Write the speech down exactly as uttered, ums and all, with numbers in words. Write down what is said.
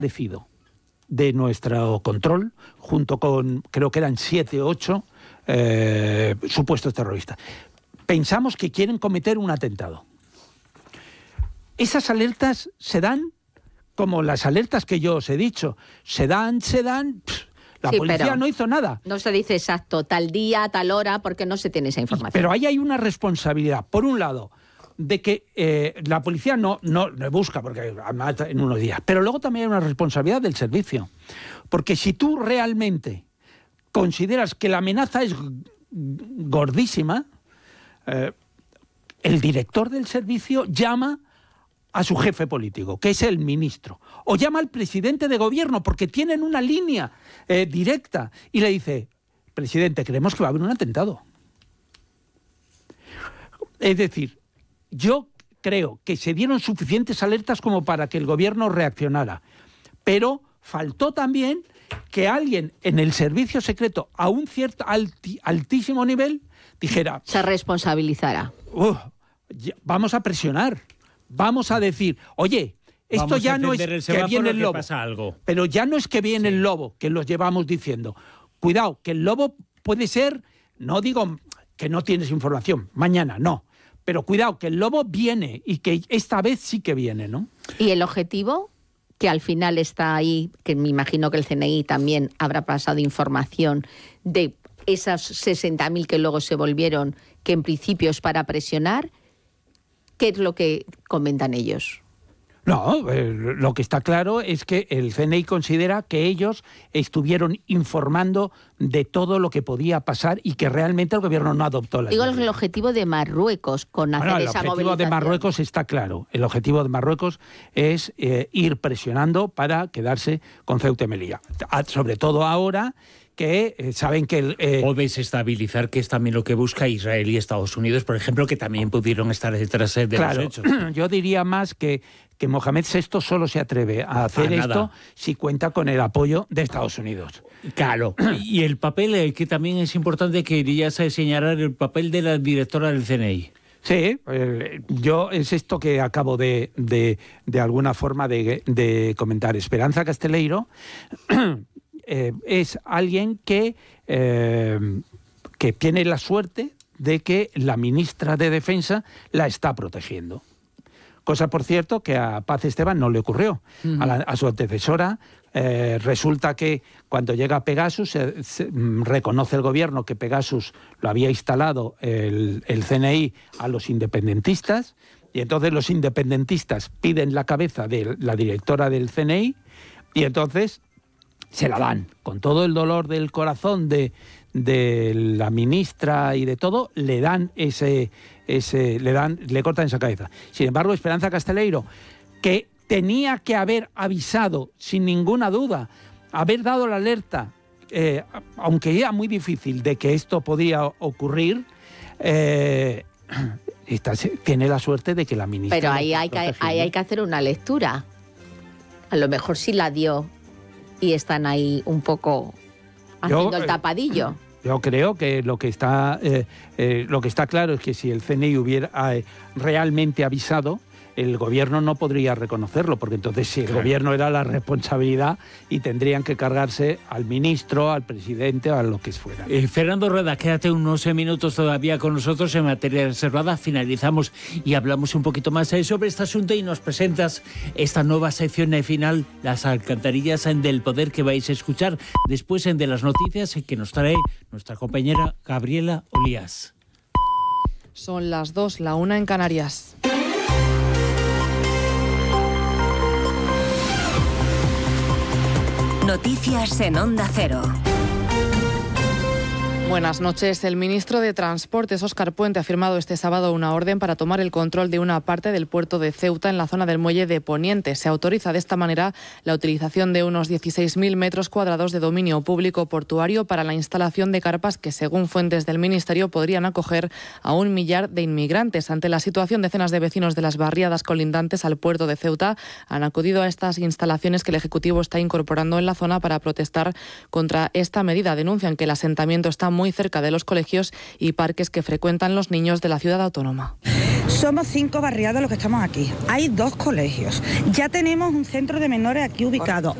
desaparecido de nuestro control, junto con, creo que eran siete o ocho eh, supuestos terroristas. Pensamos que quieren cometer un atentado. Esas alertas se dan como las alertas que yo os he dicho. Se dan, se dan... Pff, la sí, policía no hizo nada. No se dice exacto, tal día, tal hora, porque no se tiene esa información. Pero ahí hay una responsabilidad, por un lado, de que eh, la policía no, no, no busca, porque en unos días, pero luego también hay una responsabilidad del servicio. Porque si tú realmente consideras que la amenaza es gordísima, eh, el director del servicio llama a su jefe político, que es el ministro, o llama al presidente de gobierno, porque tienen una línea eh, directa, y le dice: presidente, creemos que va a haber un atentado. Es decir, yo creo que se dieron suficientes alertas como para que el gobierno reaccionara, pero faltó también que alguien en el servicio secreto, a un cierto alti, altísimo nivel, dijera... Se responsabilizara. Uh, vamos a presionar. Vamos a decir, oye, esto Vamos ya no es que viene el lobo, pasa algo. Pero ya no es que viene sí. el lobo, que lo llevamos diciendo. Cuidado, que el lobo puede ser, no digo que no tienes información, mañana, no. Pero cuidado, que el lobo viene y que esta vez sí que viene, ¿no? ¿Y el objetivo? Que al final está ahí, que me imagino que el C N I también habrá pasado información de esas sesenta mil que luego se volvieron, que en principio es para presionar. ¿Qué es lo que comentan ellos? No, eh, lo que está claro es que el C N I considera que ellos estuvieron informando de todo lo que podía pasar y que realmente el gobierno no adoptó la Digo, medida. el objetivo de Marruecos con hacer bueno, esa movilización. El objetivo de Marruecos está claro. El objetivo de Marruecos es eh, ir presionando para quedarse con Ceuta y Melilla. Sobre todo ahora que eh, saben que... Eh, o desestabilizar, que es también lo que busca Israel y Estados Unidos, por ejemplo, que también pudieron estar detrás de claro, los hechos. Yo diría más que, que Mohamed sexto solo se atreve a hacer a esto nada. si cuenta con el apoyo de Estados Unidos. Claro. Y el papel, eh, que también es importante, querías señalar el papel de la directora del C N I. Sí, eh, yo es esto que acabo de, de, de alguna forma de, de comentar. Esperanza Casteleiro eh, es alguien que, eh, que tiene la suerte de que la ministra de Defensa la está protegiendo. Cosa, por cierto, que a Paz Esteban no le ocurrió. Uh-huh. A, la, a su antecesora eh, resulta que cuando llega Pegasus, se, se, reconoce el gobierno que Pegasus lo había instalado el, el C N I a los independentistas, y entonces los independentistas piden la cabeza de la directora del C N I, y entonces se la dan. Con todo el dolor del corazón de, de la ministra y de todo, le dan ese... Ese, le dan, le cortan esa cabeza. Sin embargo, Esperanza Casteleiro, que tenía que haber avisado sin ninguna duda, haber dado la alerta, eh, aunque era muy difícil, de que esto podía ocurrir, eh, esta, tiene la suerte de que la ministra... Pero ahí hay, que, ahí hay que hacer una lectura. A lo mejor sí la dio y están ahí un poco haciendo Yo, el tapadillo. Eh, Yo creo que lo que está eh, eh, lo que está claro es que si el C N I hubiera eh, realmente avisado, el gobierno no podría reconocerlo, porque entonces sí, el claro. gobierno era la responsabilidad y tendrían que cargarse al ministro, al presidente, a lo que fuera. Eh, Fernando Rueda, quédate unos minutos todavía con nosotros en materia reservada. Finalizamos y hablamos un poquito más sobre este asunto y nos presentas esta nueva sección final, las alcantarillas del poder, que vais a escuchar después de las noticias que nos trae nuestra compañera Gabriela Olías. Son las dos, la una en Canarias. Noticias en Onda Cero. Buenas noches. El ministro de Transportes, Óscar Puente, ha firmado este sábado una orden para tomar el control de una parte del puerto de Ceuta en la zona del muelle de Poniente. Se autoriza de esta manera la utilización de unos dieciséis mil metros cuadrados de dominio público portuario para la instalación de carpas que, según fuentes del Ministerio, podrían acoger a un millar de inmigrantes. Ante la situación, decenas de vecinos de las barriadas colindantes al puerto de Ceuta han acudido a estas instalaciones que el Ejecutivo está incorporando en la zona para protestar contra esta medida. Denuncian que el asentamiento está muy muy cerca de los colegios y parques que frecuentan los niños de la ciudad autónoma. Somos cinco barriados los que estamos aquí. Hay dos colegios. Ya tenemos un centro de menores aquí ubicado.